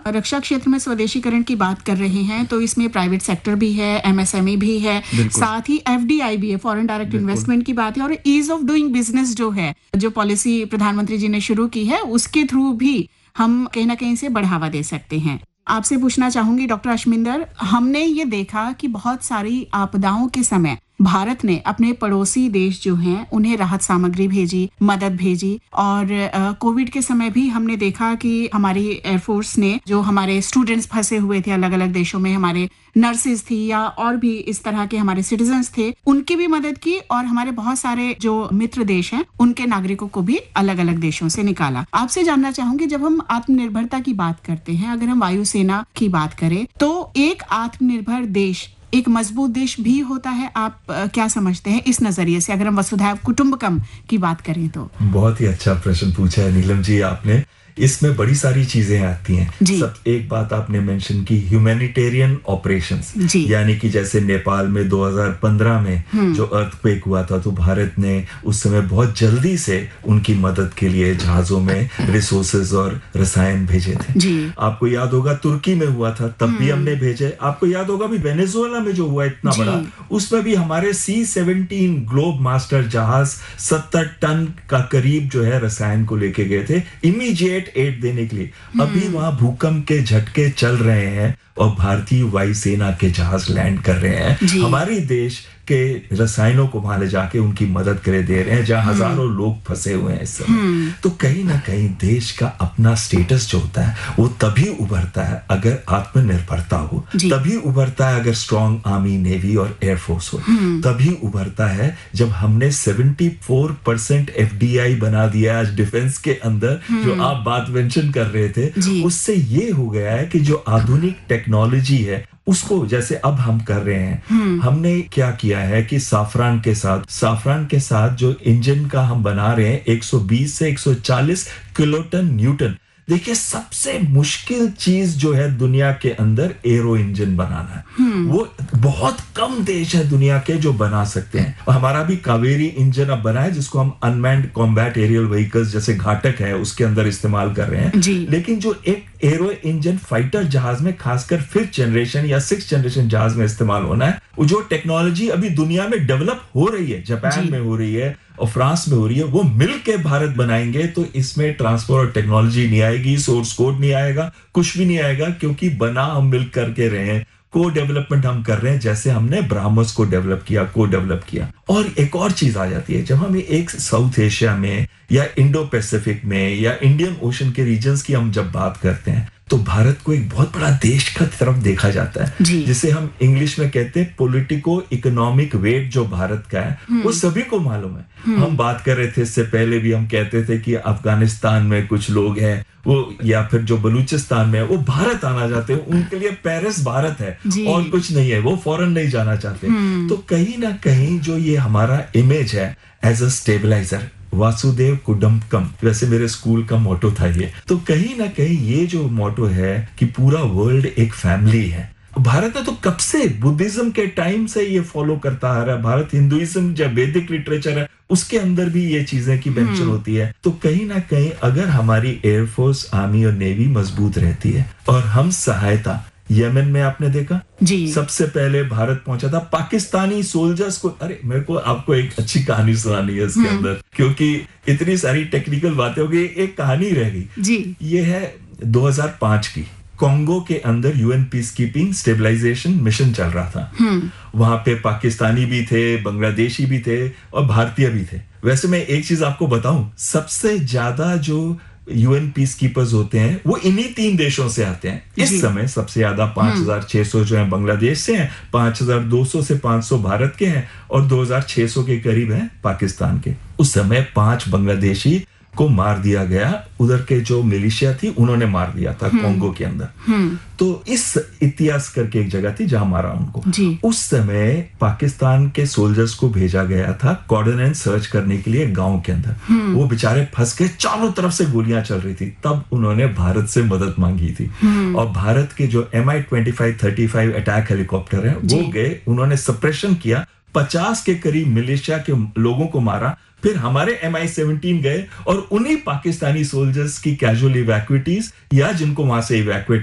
रक्षा क्षेत्र में स्वदेशीकरण की बात कर रहे हैं तो इसमें प्राइवेट सेक्टर भी है, एमएसएमई भी है, साथ ही एफडीआई भी है, फॉरेन डायरेक्ट इन्वेस्टमेंट की बात है, और ईज ऑफ डूइंग बिजनेस जो है, जो पॉलिसी प्रधानमंत्री जी ने शुरू की है, उसके थ्रू भी हम कहीं ना कहीं से बढ़ावा दे सकते हैं। आपसे पूछना चाहूंगी डॉक्टर अशमिंदर, हमने ये देखा कि बहुत सारी आपदाओं के समय भारत ने अपने पड़ोसी देश जो हैं उन्हें राहत सामग्री भेजी, मदद भेजी, और कोविड के समय भी हमने देखा कि हमारी एयरफोर्स ने, जो हमारे स्टूडेंट्स फंसे हुए थे अलग अलग देशों में, हमारे नर्सेज थी या और भी इस तरह के हमारे सिटीजन्स थे, उनकी भी मदद की, और हमारे बहुत सारे जो मित्र देश हैं उनके नागरिकों को भी अलग अलग देशों से निकाला। आपसे जानना चाहूंगी, जब हम आत्मनिर्भरता की बात करते हैं, अगर हम वायुसेना की बात करें तो एक आत्मनिर्भर देश एक मजबूत देश भी होता है। आप क्या समझते हैं इस नजरिए से, अगर हम वसुधैव कुटुंबकम की बात करें तो? बहुत ही अच्छा प्रश्न पूछा है नीलम जी आपने। इसमें बड़ी सारी चीजें आती हैं। सब एक बात आपने मेंशन की, ह्यूमैनिटेरियन ऑपरेशंस, यानी कि जैसे नेपाल में 2015 में जो अर्थक्वेक हुआ था, तो भारत ने उस समय बहुत जल्दी से उनकी मदद के लिए जहाजों में रिसोर्सेज और रसायन भेजे थे। आपको याद होगा तुर्की में हुआ था, तब भी हमने भेजे। आपको याद होगा भी वेनेजुएला में जो हुआ इतना बड़ा, उसमें भी हमारे C-17 ग्लोब मास्टर जहाज 70 टन का करीब जो है रसायन को लेके गए थे, इमीडिएट एड देने के लिए। अभी वहां भूकंप के झटके चल रहे हैं और भारतीय वायुसेना के जहाज लैंड कर रहे हैं, हमारे देश के रसायनों को वहां ले जाके उनकी मदद करे दे रहे हैं, जहां हजारों लोग फंसे हुए हैं इस समय। तो कहीं ना कहीं देश का अपना स्टेटस जो होता है वो तभी उभरता है अगर आत्मनिर्भरता हो, तभी उभरता है अगर स्ट्रॉन्ग आर्मी, नेवी और एयरफोर्स हो, तभी उभरता है जब हमने 74% एफडीआई बना दिया आज डिफेंस के अंदर, जो आप बात मेंशन कर रहे थे। उससे ये हो गया है कि जो आधुनिक टेक्नोलॉजी है उसको जैसे अब हम कर रहे हैं, हमने क्या किया है कि साफरान के साथ जो इंजन का हम बना रहे हैं 120 से 140 किलोटन न्यूटन। देखिए सबसे मुश्किल चीज जो है दुनिया के अंदर एरो इंजन बनाना है। वो बहुत कम देश है दुनिया के जो बना सकते हैं। हमारा भी कावेरी इंजन अब बना है, जिसको हम अनमैन्ड कॉम्बैट एरियल व्हीकल्स जैसे घाटक है उसके अंदर इस्तेमाल कर रहे हैं। लेकिन जो एक एरो इंजन फाइटर जहाज में, खासकर 5th जनरेशन या 6th जनरेशन जहाज में इस्तेमाल होना है, जो टेक्नोलॉजी अभी दुनिया में डेवलप हो रही है, जापान में हो रही है और फ्रांस में हो रही है, वो मिलके भारत बनाएंगे तो इसमें ट्रांसफर और टेक्नोलॉजी नहीं आएगी, सोर्स कोड नहीं आएगा, कुछ भी नहीं आएगा, क्योंकि बना हम मिल करके रहे हैं। को डेवलपमेंट हम कर रहे हैं, जैसे हमने ब्रह्मोस को डेवलप किया, को डेवलप किया। और एक और चीज आ जाती है, जब हम एक साउथ एशिया में या इंडो पैसिफिक में या इंडियन ओशन के रीजन्स की हम जब बात करते हैं, तो भारत को एक बहुत बड़ा देश की तरफ देखा जाता है, जिसे हम इंग्लिश में कहते हैं पॉलिटिको इकोनॉमिक वेट जो भारत का है, वो सभी को मालूम है। हम बात कर रहे थे इससे पहले भी, हम कहते थे कि अफगानिस्तान में कुछ लोग हैं वो, या फिर जो बलूचिस्तान में है, वो भारत आना चाहते हैं, उनके लिए पेरिस भारत है और कुछ नहीं है, वो फॉरेन नहीं जाना चाहते। तो कहीं ना कहीं जो ये हमारा इमेज है एज अ स्टेबलाइजर, वासुदेव कुटुंबकम, वैसे मेरे स्कूल का मोटो था ये, तो कहीं ना कहीं ये जो मोटो है कि पूरा वर्ल्ड एक फैमिली है। भारत ने तो कब से बुद्धिज्म के टाइम से ये फॉलो करता आ रहा है। भारत हिंदुइज्म जब वैदिक लिटरेचर है उसके अंदर भी ये चीजें की मेंशन होती है। तो कहीं ना कहीं अगर हमारी एयरफोर्स, आर्मी और नेवी मजबूत रहती है और हम सहायता, यमन में आपने देखा सबसे पहले भारत पहुंचा था पाकिस्तानी सोल्जर्स को। अरे मेरे को आपको एक अच्छी कहानी सुनानी है इसके अंदर, क्योंकि इतनी सारी टेक्निकल बातें हो गई, एक कहानी रह गई। ये है 2005 की, कॉन्गो के अंदर UN peace keeping stabilization mission चल रहा था। वहां पे पाकिस्तानी भी थे, बांग्लादेशी भी थे और भारतीय भी थे। वैसे मैं एक चीज आपको बताऊं, सबसे ज्यादा जो यूएन पीस कीपर्स होते हैं वो इन्हीं 3 देशों से आते हैं। इस समय सबसे ज्यादा 5,600 जो है बांग्लादेश से हैं, 5,200 से 500 भारत के हैं और 2,600 के करीब हैं पाकिस्तान के। उस समय 5 बांग्लादेशी को मार दिया गया, उधर के जो मिलिशिया थी उन्होंने मार दिया था कॉन्गो के अंदर। तो इस इतिहास करके एक जगह थी जहां मारा उनको। उस समय पाकिस्तान के सोल्जर्स को भेजा गया था कॉर्डोनेंस सर्च करने के लिए गांव के अंदर। वो बेचारे फंस गए, चारों तरफ से गोलियां चल रही थी, तब उन्होंने भारत से मदद मांगी थी। और भारत के जो MI-25-35 अटैक हेलीकॉप्टर है वो गए, उन्होंने सप्रेशन किया, 50 के करीब मिलिशिया के लोगों को मारा। फिर हमारे MI-17 गए और उन्हीं पाकिस्तानी सोल्जर्स की कैजुअल इवैक्यूटीज या जिनको वहां से इवैक्यूएट